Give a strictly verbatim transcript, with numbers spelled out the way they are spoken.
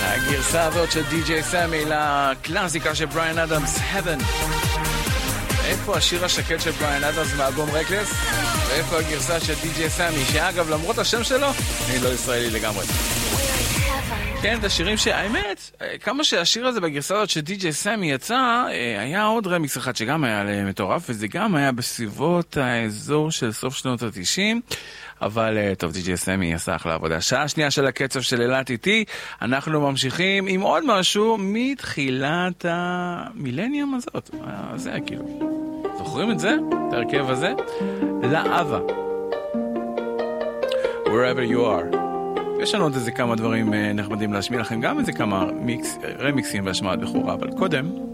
הגרסה הזאת של די-ג'יי סמי לקלאסיקה של בריאן אדמס, Heaven. איפה השיר השקט של בריאן אדמס מאלבום רקלס? ואיפה הגרסה של די-ג'יי סמי, שאגב למרות השם שלו, אני לא ישראלי לגמרי. כן, את השירים שהאמת, כמה שהשיר הזה בגרסה הזאת של די-ג'יי סמי יצא, היה עוד רמיקס אחד שגם היה מטורף, וזה גם היה בסביבות האזור של סוף שנות ה-תשעים, אבל טוב, די-ג'יי סמי עשה אחלה עבודה. שעה שנייה של הקצב של אלת איתי, אנחנו ממשיכים עם עוד משהו מתחילת המילניום הזאת. זה כאילו, זוכרים את זה? את הרכב הזה? לאהבה. Wherever you are. יש לנו עוד איזה כמה דברים נחמדים להשמיע לכם, גם איזה כמה מיקס, רמיקסים והשמעת בחורה, אבל קודם